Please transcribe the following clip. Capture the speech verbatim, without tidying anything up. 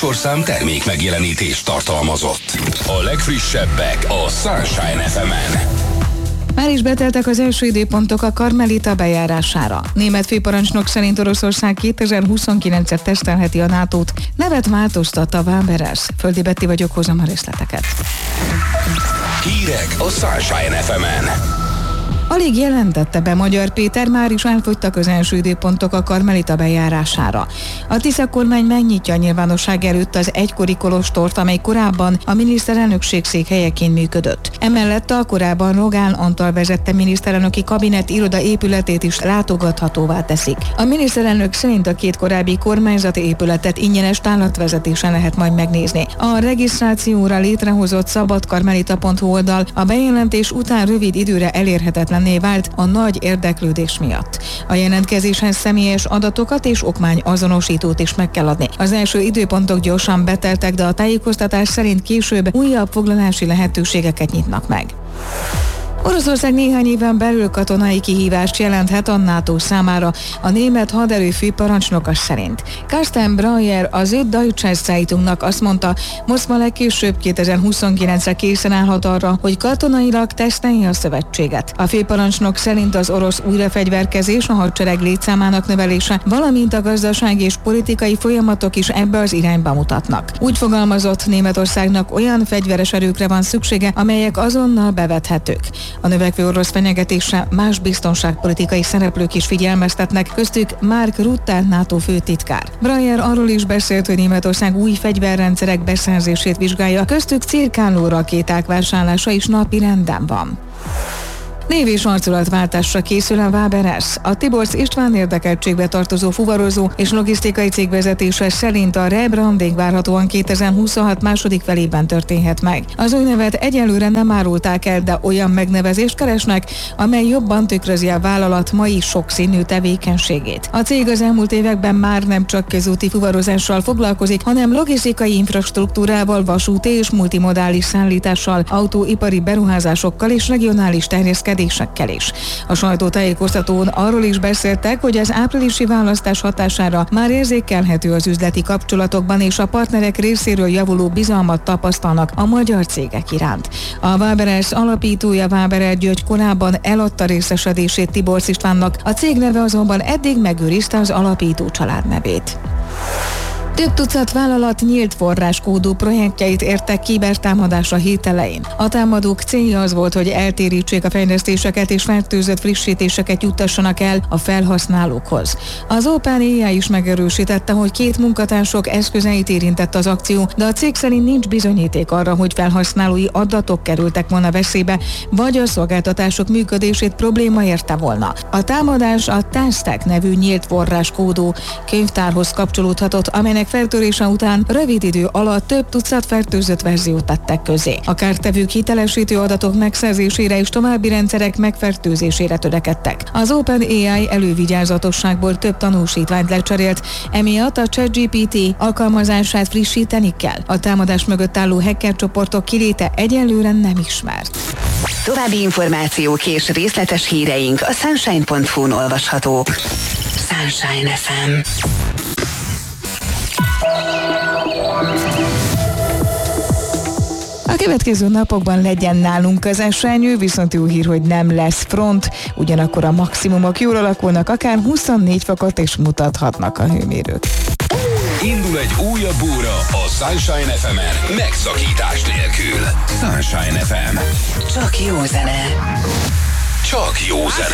műsorszám termék megjelenítést tartalmazott. A legfrissebbek a Sunshine ef emen. Már is beteltek az első időpontok a Karmelita bejárására. Német főparancsnok szerint Oroszország kétezer-huszonkilencre tesztelheti a nátót. Nevet változtatta a Waberers. Földi Betti vagyok, hozom a részleteket. Hírek a Sunshine ef emen. Alig jelentette be Magyar Péter, már is elfogytak az első időpontok a Karmelita bejárására. A Tisza kormány megnyitja a nyilvánosság előtt az egykori kolostort, amely korábban a miniszterelnökség székhelyeként működött. Emellett a korábban Rogán Antal vezette miniszterelnöki kabinet iroda épületét is látogathatóvá teszik. A miniszterelnök szerint a két korábbi kormányzati épületet ingyenes távlatvezetésen lehet majd megnézni. A regisztrációra létrehozott szabadkarmelita pont hu oldal a bejelentés után rövid időre elérhetetlen vált a nagy érdeklődés miatt. A jelentkezéshez személyes adatokat és okmányazonosítót is meg kell adni. Az első időpontok gyorsan beteltek, de a tájékoztatás szerint később újabb foglalási lehetőségeket nyitnak meg. Oroszország néhány éven belül katonai kihívást jelenthet a NATO számára, a német haderő főparancsnoka szerint. Carsten Breuer az Süddeutsche Zeitungnak azt mondta, Moszkva legkésőbb kétezer-huszonkilencre készen állhat arra, hogy katonailag tesztelje a szövetséget. A főparancsnok szerint az orosz újrafegyverkezés, a hadsereg létszámának növelése, valamint a gazdasági és politikai folyamatok is ebbe az irányba mutatnak. Úgy fogalmazott, Németországnak olyan fegyveres erőkre van szüksége, amelyek azonnal bevethetők. A növekvő orosz fenyegetésre más biztonságpolitikai szereplők is figyelmeztetnek, köztük Mark Rutte NATO főtitkár. Breuer arról is beszélt, hogy Németország új fegyverrendszerek beszerzését vizsgálja, köztük cirkáló rakéták vásárlása is napi renden van. Név- és arculatváltásra készül a Waberers. A Tiborcs István érdekeltségbe tartozó fuvarozó és logisztikai cég vezetése szerint a rebranding várhatóan kétezer-huszonhat második felében történhet meg. Az új nevet egyelőre nem árulták el, de olyan megnevezést keresnek, amely jobban tükrözi a vállalat mai sokszínű tevékenységét. A cég az elmúlt években már nem csak közúti fuvarozással foglalkozik, hanem logisztikai infrastruktúrával, vasúti és multimodális szállítással, autóipari beruházásokkal és regionális terjeszkedéssel is. A sajtótájékoztatón arról is beszéltek, hogy az áprilisi választás hatására már érzékelhető az üzleti kapcsolatokban, és a partnerek részéről javuló bizalmat tapasztalnak a magyar cégek iránt. A Waberers alapítója, Waberer György korábban eladta részesedését Tiborcs Istvánnak, a cég neve azonban eddig megőrizte az alapító család nevét. Több tucat vállalat nyílt forráskódú projektjeit értek kibertámadásra hét elején. A támadók célja az volt, hogy eltérítsék a fejlesztéseket és fertőzött frissítéseket juttassanak el a felhasználókhoz. Az OpenAI is megerősítette, hogy két munkatársok eszközeit érintett az akció, de a cég szerint nincs bizonyíték arra, hogy felhasználói adatok kerültek volna veszélybe, vagy a szolgáltatások működését probléma érte volna. A támadás a TASTEC nevű nyílt forráskódú könyvtárhoz kapcsolódhatott, amelynek feltörése után rövid idő alatt több tucat fertőzött verziót tettek közé. A kártevők hitelesítő adatok megszerzésére és további rendszerek megfertőzésére törekedtek. Az OpenAI elővigyázatosságból több tanúsítványt lecserélt, emiatt a ChatGPT alkalmazását frissíteni kell. A támadás mögött álló hacker csoportok kiléte egyelőre nem ismert. További információk és részletes híreink a sunshine pont hu-n olvashatók. Sunshine ef em. A következő napokban legyen nálunk az esernyő, viszont jó hír, hogy nem lesz front, ugyanakkor a maximumok jól alakulnak, akár huszonnégy fokot is mutathatnak a hőmérők. Indul egy újabb óra a Sunshine ef emen, megszakítás nélkül. Sunshine ef em. Csak jó zene. Csak jó zene.